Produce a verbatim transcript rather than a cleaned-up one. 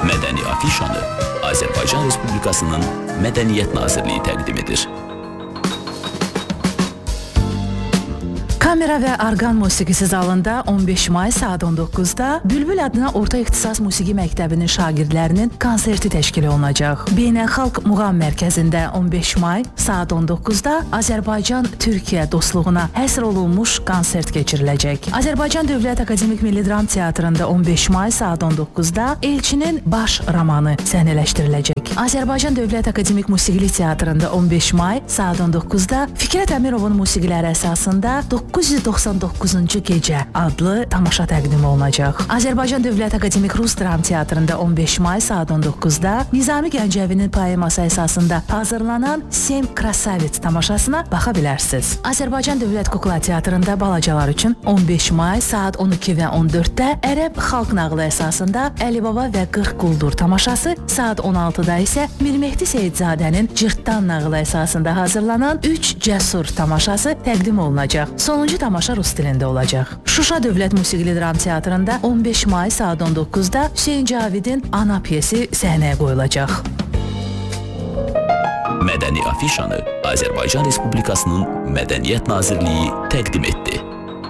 Mədəni afişanı Azərbaycan Respublikasının Mədəniyyət Nazirliyi təqdim edir. Kamera və orqan musiqisi zalında on beş may saat on doqquzda Bülbül adına Orta İxtisas Musiqi Məktəbinin şagirdlərinin konserti təşkil olunacaq. Beynəlxalq Muğam Mərkəzində on beş may saat on doqquzda Azərbaycan-Türkiyə dostluğuna həsr olunmuş konsert keçiriləcək. Azərbaycan Dövlət Akademik Milli Dram Teatrında on beş may saat on doqquzda Elçinin Baş romanı səhnələşdiriləcək. Azərbaycan Dövlət Akademik Musiqili Teatrında on beş may saat on doqquzda Fikrət Əmirovun musiqiləri əsasında doqquz yüz doxsan doqquzuncu gecə adlı tamaşa təqdim olunacaq. Azərbaycan Dövlət Akademik Rus Dram Teatrında on beş may saat on doqquzda Nizami Gəncəvinin poeması əsasında hazırlanan Sem Krasavits tamaşasına baxa bilərsiniz. Azərbaycan Dövlət Kukla Teatrında balacalar üçün on beş may saat on iki və on dörddə Ərəb xalq nağılı əsasında Əli Baba və qırx quldur tamaşası, saat on altıda isə Mirmehdi Seyidzadənin Cırtdan nağılı əsasında hazırlanan üç cəsur tamaşası təqdim olunacaq. Sonuncu tamaşa rus dilində olacaq. Şuşa Dövlət Musiqili Dram Teatrında on beş may saat on doqquzda Hüseyn Cavidin Ana piyesi səhnəyə qoyulacaq. Mədəni afişanı Azərbaycan Respublikasının Mədəniyyət Nazirliyi təqdim etdi.